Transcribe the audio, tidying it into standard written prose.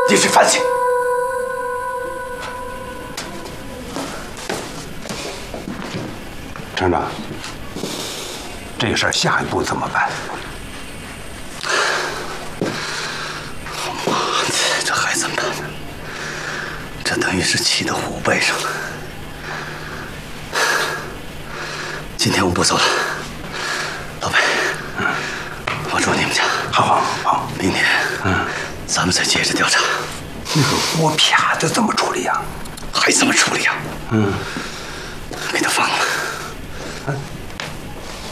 你去反省。厂长，这个事儿下一步怎么办？ 妈的，这还怎么办呢？这等于是气到虎背上了。今天我不走了，老白，我住你们家。 好， 明天，咱们再接着调查。 那个郭啪的怎么处理呀？ 还怎么处理呀？给他放了。